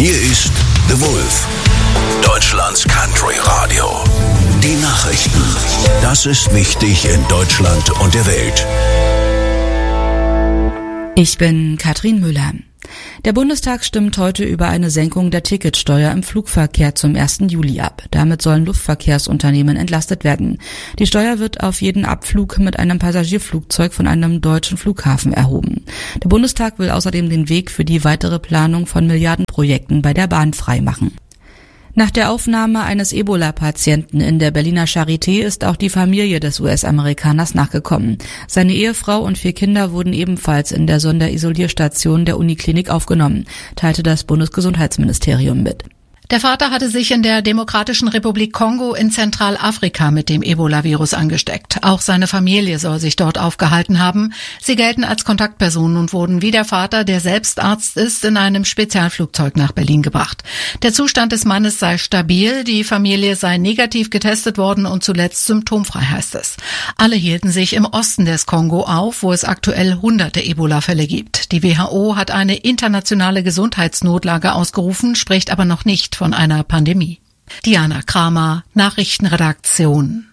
Hier ist The Wolf, Deutschlands Country Radio. Die Nachrichten. Das ist wichtig in Deutschland und der Welt. Ich bin Katrin Müller. Der Bundestag stimmt heute über eine Senkung der Ticketsteuer im Flugverkehr zum 1. Juli ab. Damit sollen Luftverkehrsunternehmen entlastet werden. Die Steuer wird auf jeden Abflug mit einem Passagierflugzeug von einem deutschen Flughafen erhoben. Der Bundestag will außerdem den Weg für die weitere Planung von Milliardenprojekten bei der Bahn freimachen. Nach der Aufnahme eines Ebola-Patienten in der Berliner Charité ist auch die Familie des US-Amerikaners nachgekommen. Seine Ehefrau und 4 Kinder wurden ebenfalls in der Sonderisolierstation der Uniklinik aufgenommen, teilte das Bundesgesundheitsministerium mit. Der Vater hatte sich in der Demokratischen Republik Kongo in Zentralafrika mit dem Ebola-Virus angesteckt. Auch seine Familie soll sich dort aufgehalten haben. Sie gelten als Kontaktpersonen und wurden wie der Vater, der selbst Arzt ist, in einem Spezialflugzeug nach Berlin gebracht. Der Zustand des Mannes sei stabil, die Familie sei negativ getestet worden und zuletzt symptomfrei, heißt es. Alle hielten sich im Osten des Kongo auf, wo es aktuell hunderte Ebola-Fälle gibt. Die WHO hat eine internationale Gesundheitsnotlage ausgerufen, spricht aber noch nicht von einer Pandemie. Diana Kramer, Nachrichtenredaktion.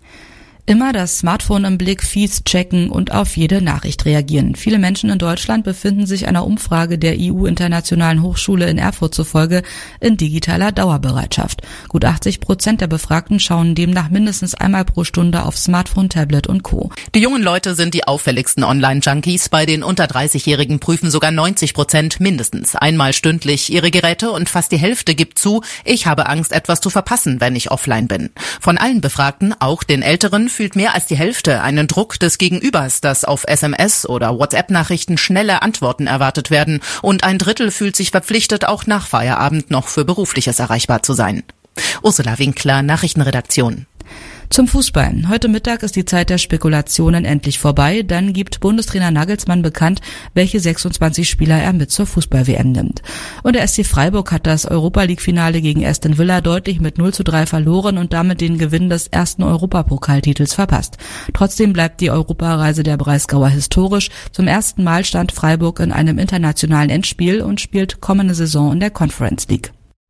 Immer das Smartphone im Blick, Feeds checken und auf jede Nachricht reagieren. Viele Menschen in Deutschland befinden sich einer Umfrage der EU-Internationalen Hochschule in Erfurt zufolge in digitaler Dauerbereitschaft. Gut 80% der Befragten schauen demnach mindestens einmal pro Stunde auf Smartphone, Tablet und Co. Die jungen Leute sind die auffälligsten Online-Junkies. Bei den unter 30-Jährigen prüfen sogar 90% mindestens einmal stündlich ihre Geräte und fast die Hälfte gibt zu, ich habe Angst, etwas zu verpassen, wenn ich offline bin. Von allen Befragten, auch den Älteren, fühlt mehr als die Hälfte einen Druck des Gegenübers, dass auf SMS oder WhatsApp-Nachrichten schnelle Antworten erwartet werden, und ein Drittel fühlt sich verpflichtet, auch nach Feierabend noch für Berufliches erreichbar zu sein. Ursula Winkler, Nachrichtenredaktion. Zum Fußball. Heute Mittag ist die Zeit der Spekulationen endlich vorbei. Dann gibt Bundestrainer Nagelsmann bekannt, welche 26 Spieler er mit zur Fußball-WM nimmt. Und der SC Freiburg hat das Europa-League-Finale gegen Aston Villa deutlich mit 0:3 verloren und damit den Gewinn des ersten Europapokaltitels verpasst. Trotzdem bleibt die Europareise der Breisgauer historisch. Zum ersten Mal stand Freiburg in einem internationalen Endspiel und spielt kommende Saison in der Conference League.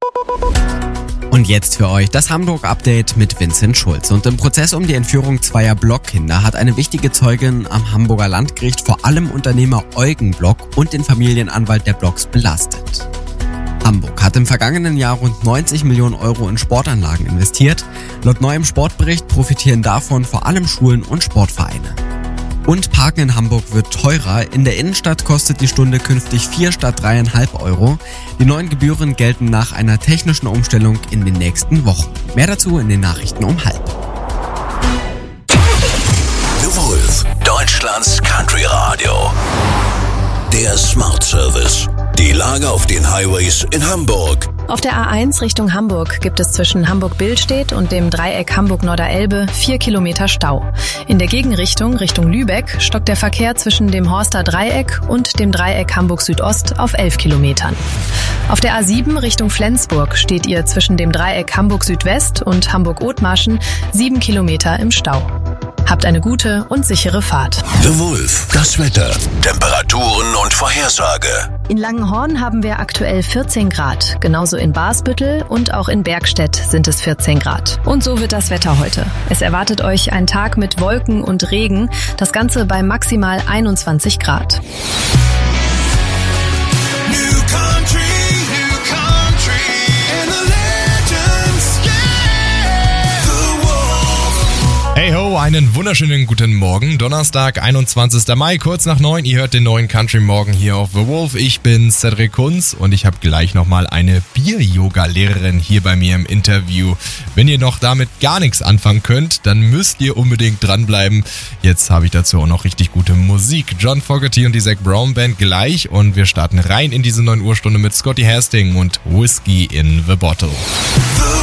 Und jetzt für euch das Hamburg-Update mit Vincent Schulz. Und im Prozess um die Entführung zweier Block-Kinder hat eine wichtige Zeugin am Hamburger Landgericht vor allem Unternehmer Eugen Block und den Familienanwalt der Blocks belastet. Hamburg hat im vergangenen Jahr rund 90 Millionen Euro in Sportanlagen investiert. Laut neuem Sportbericht profitieren davon vor allem Schulen und Sportvereine. Und Parken in Hamburg wird teurer. In der Innenstadt kostet die Stunde künftig 4 statt 3,5 Euro. Die neuen Gebühren gelten nach einer technischen Umstellung in den nächsten Wochen. Mehr dazu in den Nachrichten um 12:30. The Wolf, Deutschlands Country Radio. Der Smart Service. Die Lage auf den Highways in Hamburg. Auf der A1 Richtung Hamburg gibt es zwischen Hamburg-Billstedt und dem Dreieck Hamburg-Norderelbe 4 Kilometer Stau. In der Gegenrichtung, Richtung Lübeck, stockt der Verkehr zwischen dem Horster Dreieck und dem Dreieck Hamburg-Südost auf 11 Kilometern. Auf der A7 Richtung Flensburg steht ihr zwischen dem Dreieck Hamburg-Südwest und Hamburg-Othmarschen 7 Kilometer im Stau. Habt eine gute und sichere Fahrt. The Wolf, das Wetter, Temperaturen und Vorhersage. In Langenhorn haben wir aktuell 14 Grad. Genauso in Barsbüttel und auch in Bergstedt sind es 14 Grad. Und so wird das Wetter heute. Es erwartet euch ein Tag mit Wolken und Regen. Das Ganze bei maximal 21 Grad. Hey ho, einen wunderschönen guten Morgen. Donnerstag, 21. Mai, kurz nach 9. Ihr hört den neuen Country Morgen hier auf The Wolf. Ich bin Cedric Kunz und ich habe gleich nochmal eine Bier-Yoga-Lehrerin hier bei mir im Interview. Wenn ihr noch damit gar nichts anfangen könnt, dann müsst ihr unbedingt dranbleiben. Jetzt habe ich dazu auch noch richtig gute Musik. John Fogerty und die Zac Brown Band gleich und wir starten rein in diese 9 Uhr Stunde mit Scotty Hastings und Whiskey in the Bottle.